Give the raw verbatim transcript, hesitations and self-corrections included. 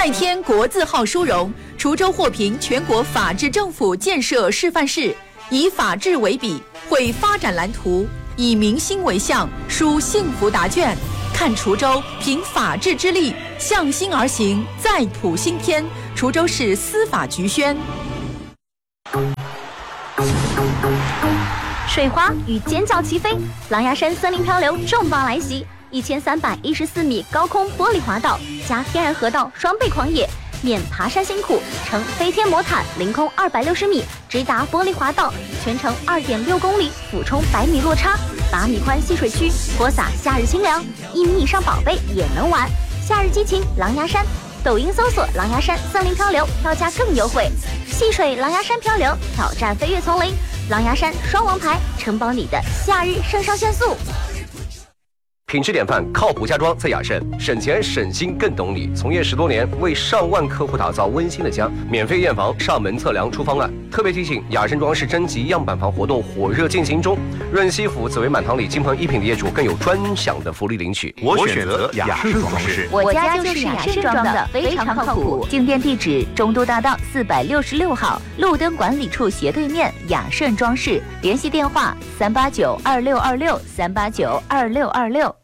添国字号殊荣，滁州获评全国法治政府建设示范市，以法治为笔，绘发展蓝图，以民心为向，书幸福答卷。看滁州凭法治之力向心而行，再谱新篇。滁州市司法局宣。 水花与尖叫齐飞，狼牙山森林漂流重磅来袭，一千三百一十四米高空玻璃滑道加天然河道双倍狂野，免爬山辛苦，乘飞天魔毯凌空二百六十米直达玻璃滑道，全程二点六公里，俯冲百米落差，八米宽戏水区，泼洒夏日清凉，一米以上宝贝也能玩。夏日激情狼牙山，抖音搜索狼牙山森林漂流，票价更优惠。戏水狼牙山漂流，挑战飞越丛林，狼牙山双王牌，承包你的夏日肾上腺素。 品质典范，靠谱家装在雅盛，省钱省心更懂你。从业十多年，为上万客户打造温馨的家，免费验房、上门测量出方案。特别提醒，雅盛装饰征集样板房活动火热进行中，润西府、紫薇满堂里金鹏一品的业主更有专享的福利领取。 我选择雅盛装饰， 我家就是雅盛装的，非常靠谱。 进店地址：中都大道四百六十六号，路灯管理处斜对面，雅盛装饰。联系电话：三八九二六二六三八九二六二六。